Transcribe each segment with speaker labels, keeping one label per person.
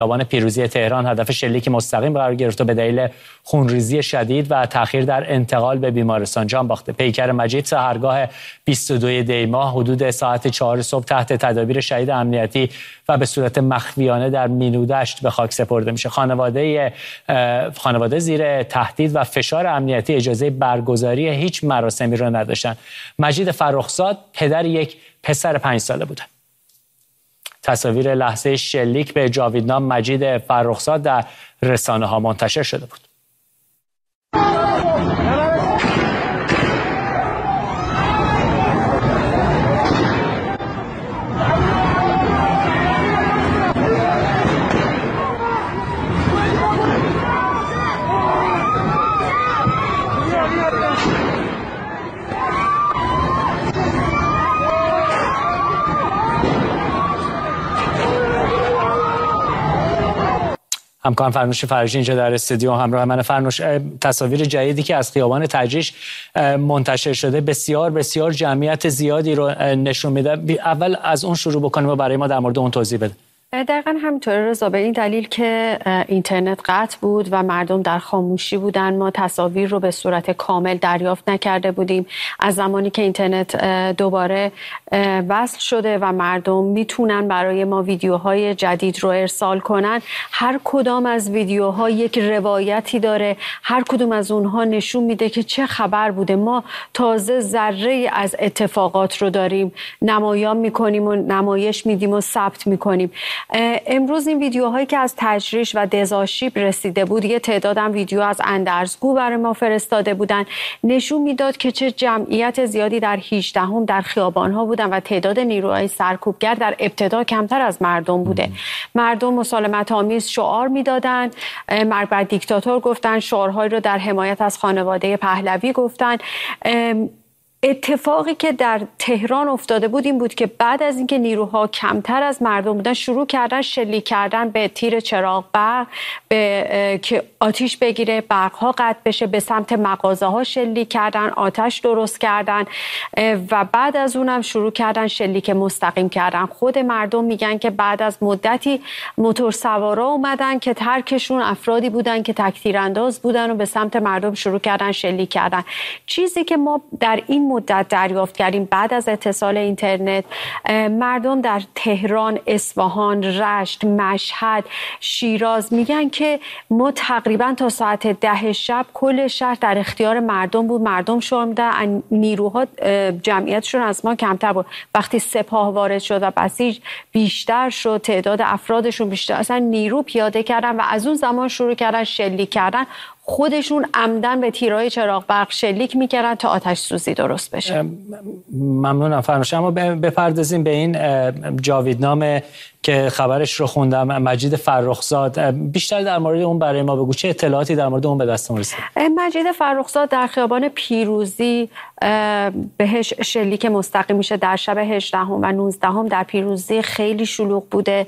Speaker 1: خیابان پیروزی تهران هدف شلیک مستقیم قرار گرفت و به دلیل خونریزی شدید و تأخیر در انتقال به بیمارستان جان باخته. پیکر مجید سحرگاه 22 دی‌ماه حدود ساعت 4 صبح تحت تدابیر شدید امنیتی و به صورت مخفیانه در مینودشت به خاک سپرده میشه. خانواده زیر تهدید و فشار امنیتی اجازه برگزاری هیچ مراسمی را نداشتند. مجید فرخزاد پدر یک پسر 5 ساله بود. تصاویر لحظه شلیک به جاویدنام مجید فرخزاد در رسانه‌ها منتشر شده بود. همکارم فرنوش فرجی اینجا در استودیو همراه من. فرنوش، تصاویر جدیدی که از خیابان تجریش منتشر شده بسیار جمعیت زیادی رو نشون میده. اول از اون شروع بکنیم و برای ما در مورد اون توضیح بده.
Speaker 2: دقیقاً همینطوره رضا، به این دلیل که اینترنت قطع بود و مردم در خاموشی بودن ما تصاویر رو به صورت کامل دریافت نکرده بودیم. از زمانی که اینترنت دوباره وصل شده و مردم میتونن برای ما ویدیوهای جدید رو ارسال کنن، هر کدام از ویدیوها یک روایتی داره، هر کدوم از اونها نشون میده که چه خبر بوده. ما تازه ذره از اتفاقات رو داریم نمایان میکنیم و نمایش میدیم و ثبت میکنیم. امروز این ویدیوهایی که از تجریش و دزاشیب رسیده بود، یه تعدادم ویدیو از اندرزگو برای ما فرستاده بودن، نشون میداد که چه جمعیت زیادی در 18 در خیابان‌ها بودن و تعداد نیروهای سرکوبگر در ابتدا کمتر از مردم بوده. مردم مسالمت آمیز شعار میدادن، مرگ بر دیکتاتور گفتن، شعارهایی رو در حمایت از خانواده پهلوی گفتن. اتفاقی که در تهران افتاده بود این بود که بعد از اینکه نیروها کمتر از مردم بودن شروع کردن شلیک کردن به تیر چراغ برق که آتش بگیره، برق‌ها قطع بشه، به سمت مغازه‌ها شلیک کردن، آتش درست کردن و بعد از اونم شروع کردن شلیک مستقیم کردن. خود مردم میگن که بعد از مدتی موتورسوارا اومدن که ترکشون افرادی بودن که تک‌تیرانداز بودن و به سمت مردم شروع کردن شلیک کردن. چیزی که ما در این مدت دریافت کردیم بعد از اتصال اینترنت، مردم در تهران، اصفهان، رشت، مشهد، شیراز میگن که ما تقریبا تا ساعت 10 شب کل شهر در اختیار مردم بود. مردم شعار میدن، نیروها جمعیتشون از ما کمتر بود. وقتی سپاه وارد شد و بسیج بیشتر شد، تعداد افرادشون بیشتر، اصلا نیرو پیاده کردن و از اون زمان شروع کردن شلیک کردن. خودشون عمدن به تیرهای چراغ برق شلیک میکردن تا آتش سوزی درست بشه.
Speaker 1: ممنونم فرنوش. اما بپردازیم به این جاویدنام که خبرش رو خوندم، مجید فرخزاد. بیشتر در مورد اون برای ما بگو، چه اطلاعاتی در مورد اون به دستمون رسید؟
Speaker 2: مجید فرخزاد در خیابان پیروزی بهش شلیک مستقیم میشه در شب 18 و 19 در پیروزی. خیلی شلوغ بوده،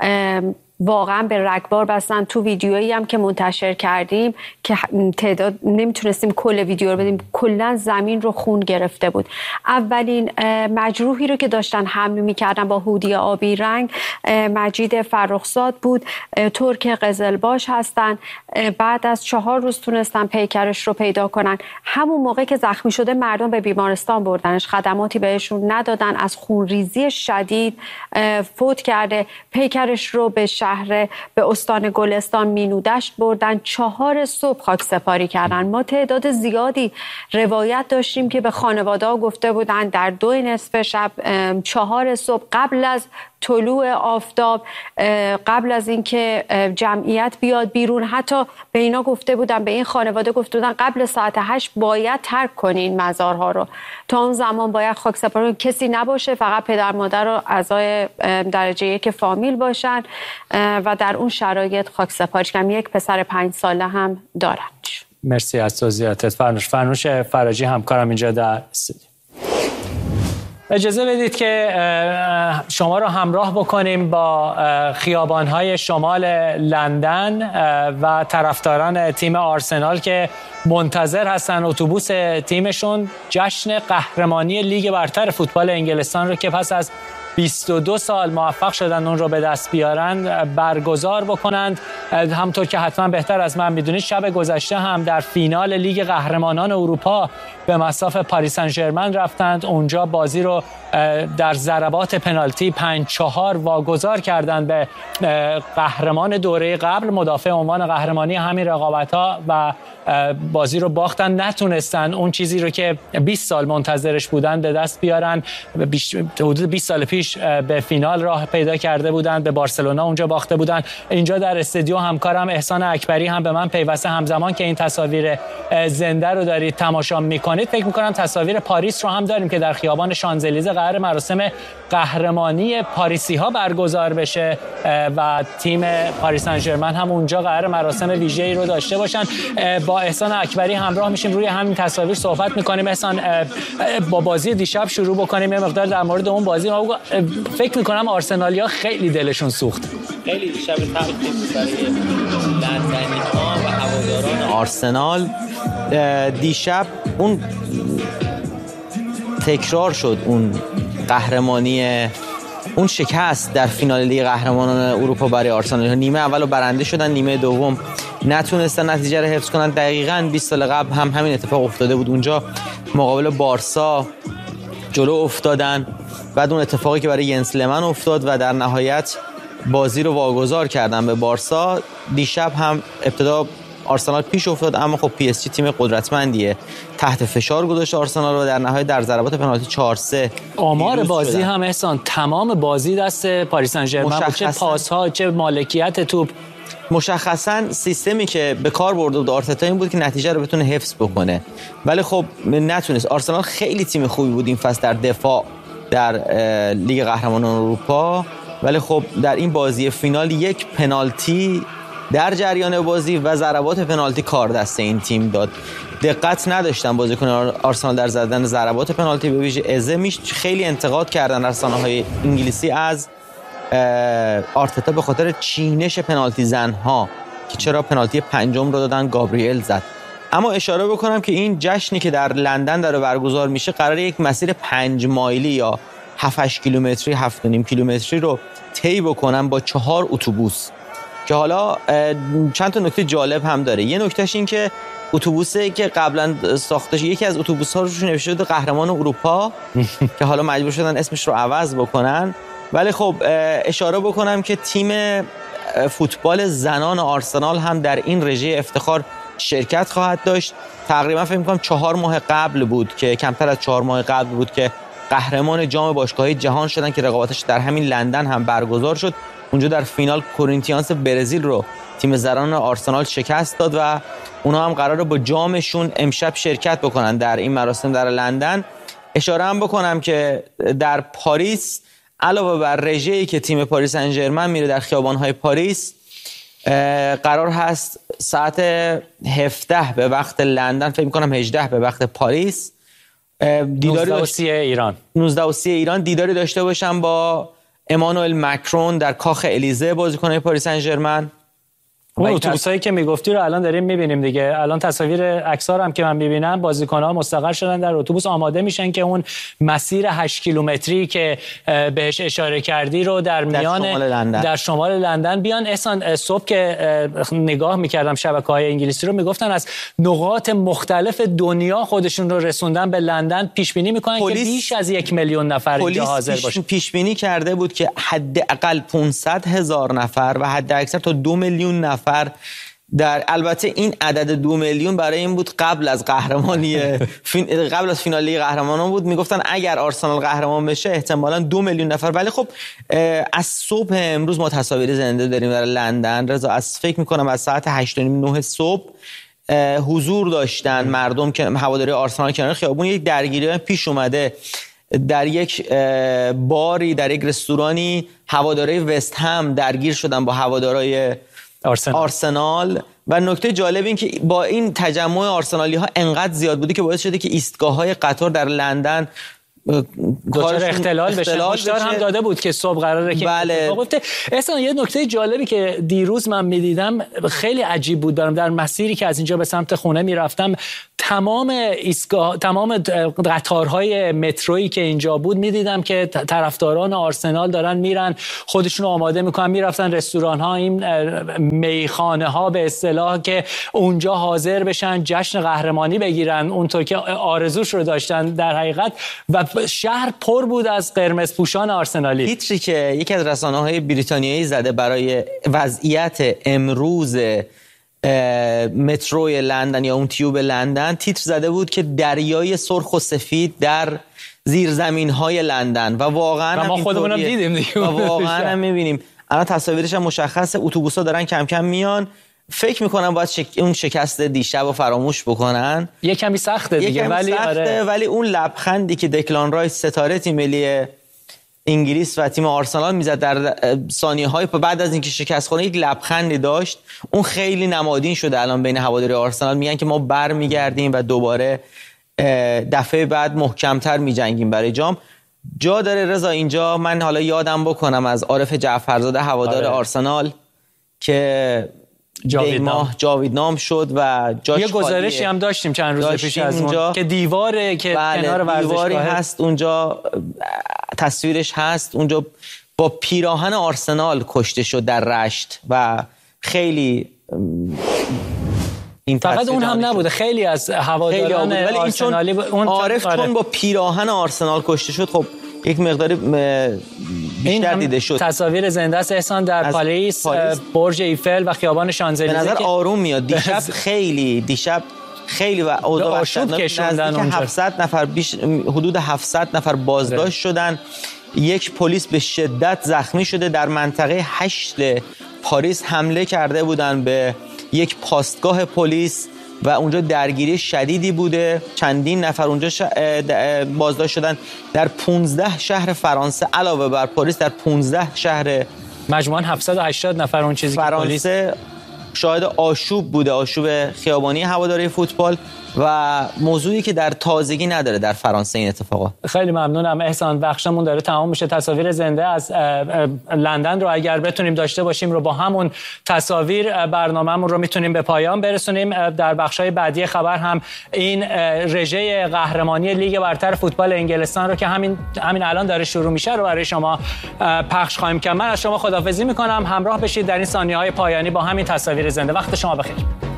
Speaker 2: واقعا به رگبار بستن. تو ویدیویی هم که منتشر کردیم که تعداد نمیتونستیم کل ویدیو رو بدیم، کلا زمین رو خون گرفته بود. اولین مجروحی رو که داشتن حمل میکردن با هودی آبی رنگ مجید فرخزاد بود. ترک قزلباش هستن. بعد از 4 روز تونستن پیکرش رو پیدا کنن. همون موقع که زخمی شده مردم به بیمارستان بردنش، خدماتی بهشون ندادن، از خونریزی شدید فوت کرده. پیکرش رو به به استان گلستان مینودشت بردن. 4 صبح خاک سپاری کردن. ما تعداد زیادی روایت داشتیم که به خانواده‌ها گفته بودن در 2 نصف شب، 4 صبح قبل از طلوع آفتاب، قبل از اینکه جمعیت بیاد بیرون، حتی به اینا گفته بودن، به این خانواده گفته بودن قبل ساعت 8 باید ترک کنین مزارها رو، تا اون زمان باید خاک سپاری کسی نباشه، فقط پدر مادر و اعضای درجه 1 فامیل باشن و در اون شرایط خاک سپاری کنن. یک پسر 5 ساله هم دارن.
Speaker 1: مرسی از توضیحاتت فرنوش فرجی، همکارم اینجا در استودیو. اجازه بدید که شما رو همراه بکنیم با خیابان‌های شمال لندن و طرفداران تیم آرسنال که منتظر هستن اتوبوس تیمشون جشن قهرمانی لیگ برتر فوتبال انگلستان رو که پس از 22 سال موفق شدن اون رو به دست بیارن برگزار بکنند. همونطور که حتما بهتر از من میدونید شب گذشته هم در فینال لیگ قهرمانان اروپا به مصاف پاریس سن ژرمن رفتند. اونجا بازی رو در ضربات پنالتی 5-4 واگذار کردند به قهرمان دوره قبل، مدافع عنوان قهرمانی همین رقابت‌ها، و بازی رو باختن. نتونستن اون چیزی رو که 20 سال منتظرش بودن به دست بیارن. حدود 20 سال پیش به فینال راه پیدا کرده بودن، به بارسلونا اونجا باخته بودن. اینجا در استودیو همکارم احسان اکبری هم به من پیوسته. همزمان که این تصاویر زنده رو دارید تماشا میکنید، فکر میکنم تصاویر پاریس رو هم داریم که در خیابان شانزلیزه قرار مراسم قهرمانی پاریسی ها برگزار بشه و تیم پاریس سن ژرمن هم اونجا قرار مراسم ویژه‌ای رو داشته باشن. با احسان اکبری همراه میشیم، روی همین تصاویر صحبت میکنیم. احسان، با بازی دیشب شروع بکنیم، یه مقدار در مورد اون بازی. فکر میکنم آرسنالیا خیلی دلشون سوخت.
Speaker 3: خیلی دیشب تلخی بود برای لندنی‌ها و هواداران آرسنال. دیشب اون تکرار شد، اون قهرمانی، اون شکست در فینال لیگ قهرمانان اروپا برای آرسنال. نیمه اولو برنده شدن، نیمه دوم نتونستن نتیجه رو حفظ کنن. دقیقاً 20 سال قبل هم همین اتفاق افتاده بود. اونجا مقابل بارسا جلو افتادن، بعد اون اتفاقی که برای ینس لمن افتاد و در نهایت بازی رو واگذار کردن به بارسا. دیشب هم ابتدا آرسنال پیش افتاد، اما خب پی اس جی تیم قدرتمندیه، تحت فشار گذاشت آرسنال رو، در نهایت در ضربات پنالتی 4-3
Speaker 1: آمار بازی هم احسان تمام بازی دست پاریس سن ژرمن بود، چه پاس‌ها چه مالکیت توپ.
Speaker 3: مشخصاً سیستمی که به کار برده بود آرتتا این بود که نتیجه رو بتونه حفظ بکنه، ولی خب نتونست. آرسنال خیلی تیم خوبی بود این فصل در دفاع در لیگ قهرمانان اروپا، ولی خب در این بازی فینال یک پنالتی در جریان بازی و ضربات پنالتی کار دست این تیم داد. دقت نداشتن بازیکنان آرسنال در زدن ضربات پنالتی، به ویژه ازه. خیلی انتقاد کردن رسانه‌های انگلیسی از آرتتا به خاطر چینش پنالتی زنها که چرا پنالتی پنجم رو دادن گابریل زد. اما اشاره بکنم که این جشنی که در لندن داره برگزار میشه قراره یک مسیر 5 مایلی یا 7-8 کیلومتری 7.5 کیلومتری رو طی بکنن با 4 اتوبوس، که حالا چند تا نکته جالب هم داره. یه نکتهش این که اتوبوسه که قبلا ساخته شده، یکی از اتوبوس‌ها روش نوشته شده قهرمان اروپا که حالا مجبور شدن اسمش رو عوض بکنن. ولی خب اشاره بکنم که تیم فوتبال زنان آرسنال هم در این رژه افتخار شرکت خواهد داشت. تقریبا فکر می‌کنم 4 ماه قبل بود که کمتر از 4 ماه قبل بود که قهرمان جام باشگاه‌های جهان شدن که رقابتش در همین لندن هم برگزار شد. اونجا در فینال کورینتیانس برزیل رو تیم زنان آرسنال شکست داد و اونا هم قراره با جامشون امشب شرکت بکنن در این مراسم در لندن. اشاره هم بکنم که در پاریس علاوه بر رژه‌ای که تیم پاریس سن ژرمن میره در خیابان‌های پاریس، قرار هست ساعت 17 به وقت لندن، فکر می‌کنم 18 به وقت پاریس، دیداری 19:30 ایران دیداری داشته باشم با امانوئل مکرون در کاخ الیزه، بازیکن‌های پاریس سن ژرمن.
Speaker 1: اون اتوبوسایی که میگفتی رو الان داریم میبینیم دیگه. الان تصاویر عکس‌ها هم که من میبینم، بازیکن‌ها مستقر شدن در اتوبوس، آماده میشن که اون مسیر 8 کیلومتری که بهش اشاره کردی رو در میان در شمال لندن بیان. احسان، صبح که نگاه میکردم شبکه‌های انگلیسی رو، میگفتن از نقاط مختلف دنیا خودشون رو رسوندن به لندن. پیش بینی میکنن که بیش از 1 میلیون نفر اینجا حاضر باشه.
Speaker 3: پیش بینی کرده بود که حداقل 500,000 نفر و حد اکثر تا 2 میلیون نفر در، البته این عدد 2 میلیون برای این بود قبل از قهرمانی قبل از فینال لیگ قهرمانان بود. میگفتن اگر آرسنال قهرمان بشه احتمالاً 2 میلیون نفر. ولی خب از صبح امروز ما تصاویر زنده داریم در لندن. رضا، از فکر میکنم از ساعت 8:30-9 صبح حضور داشتن مردم که هواداری آرسنال کنار خیابون. یک درگیری پیش اومده در یک باری، در یک رستورانی، هواداری وست هم درگیر شدن با هوادارای آرسنال. و نکته جالب این که با این تجمع آرسنالی ها انقدر زیاد بوده که باعث شده که ایستگاه‌های قطار در لندن
Speaker 1: دچار اختلال بشه. هشدار هم داده بود که صبح قراره که
Speaker 3: بله.
Speaker 1: اصلا یه نکته جالبی که دیروز من میدیدم خیلی عجیب بود برام، در مسیری که از اینجا به سمت خونه میرفتم تمام ایستگاه، تمام قطارهای مترویی که اینجا بود میدیدم که طرفداران آرسنال دارن میرن خودشون آماده میکنن، میرفتن رستوران ها، این میخانه ها به اصطلاح، که اونجا حاضر بشن جشن قهرمانی بگیرن اونطور که آرزوش رو داشتن در حقیقت، و شهر پر بود از قرمز پوشان آرسنالی.
Speaker 3: تیتری که یکی از رسانه‌های بریتانیایی زده برای وضعیت امروز متروی لندن یا اون تیوب لندن، تیتر زده بود که دریای سرخ و سفید در زیرزمین‌های لندن، و واقعا
Speaker 1: ما خودمونم دیدیم دیگه،
Speaker 3: و واقعا هم می‌بینیم الان تصاویرش هم مشخصه. اتوبوس‌ها دارن کم کم میان. فکر می‌کنم باید اون شکست دیشب رو فراموش بکنن.
Speaker 1: یه کمی سخته دیگه،
Speaker 3: ولی اون لبخندی که دکلان رایس ستاره تیم ملی انگلیس و تیم آرسنال میزد در ثانیه‌های بعد از اینکه شکست خورد، یک لبخندی داشت، اون خیلی نمادین شده الان بین هواداری آرسنال. میگن که ما برمیگردیم و دوباره دفعه بعد محکم‌تر میجنگیم برای جام. جا داره رضا اینجا من حالا یادم بکنم از عارف جعفرزاده هوادار آرسنال که جاویدنام شد و جاش
Speaker 1: یه گزارشی هم داشتیم چند روز پیش از اون که دیواره که کنار
Speaker 3: دیواری هست اونجا، تصویرش هست اونجا، با پیراهن آرسنال کشته شد در رشت و خیلی
Speaker 1: این فقط اون هم نبوده، خیلی از هواداران آرسنالی
Speaker 3: اون عارف چون با پیراهن آرسنال کشته شد، خب یک مقداری بیشتر دیده شد.
Speaker 1: تصاویر زنده است احسان در پاریس، برج ایفل و خیابان شانزلیزه.
Speaker 3: به نظر آروم میاد. دیشب خیلی و اوضاع وحشتناک، 700 نفر حدود 700 نفر بازداشت شدن. یک پلیس به شدت زخمی شده. در منطقه 8 پاریس حمله کرده بودن به یک پاستگاه پلیس و اونجا درگیری شدیدی بوده. چندین نفر اونجا بازداشت شدن. در 15 شهر فرانسه علاوه بر پاریس، در 15 شهر
Speaker 1: مجموعاً 780 نفر اون چیزی که پلیس
Speaker 3: شاهد آشوب بوده، آشوب خیابانی هواداری فوتبال، و موضوعی که در تازگی نداره در فرانسه این اتفاقا.
Speaker 1: خیلی ممنونم احسان، بخشمون داره تمام میشه. تصاویر زنده از لندن رو اگر بتونیم داشته باشیم رو با همون تصاویر برنامه‌مون رو میتونیم به پایان برسونیم. در بخش‌های بعدی خبر هم این رژه قهرمانی لیگ برتر فوتبال انگلستان رو که همین الان داره شروع میشه رو برای شما پخش خواهیم کرد. من از شما خداحافظی میکنم. همراه بشید در این ثانیه‌های پایانی با همین تصاویر زنده. وقت شما بخیر.